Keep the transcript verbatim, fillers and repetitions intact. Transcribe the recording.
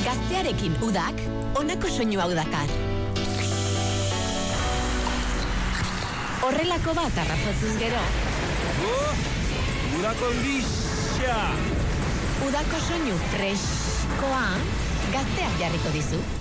Gaztearekin udak, honako soinu hau dakar. Horrelako bat arrazotzuz gero. Oh, udako lixia! Udako soinu freskoa, gazteak jarriko dizu.